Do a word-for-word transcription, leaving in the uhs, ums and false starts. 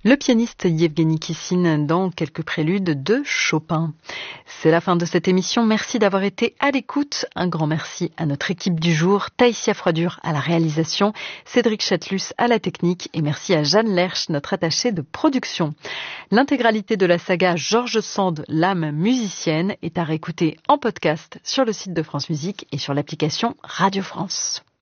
Le pianiste Yevgeny Kissine dans quelques préludes de Chopin. C'est la fin de cette émission. Merci d'avoir été à l'écoute. Un grand merci à notre équipe du jour, Taïsia Froidur à la réalisation, Cédric Chatelus à la technique et merci à Jeanne Lerche, notre attachée de production. L'intégralité de la saga George Sand, l'âme musicienne, est à réécouter en podcast sur le site de France Musique et sur l'application Radio France.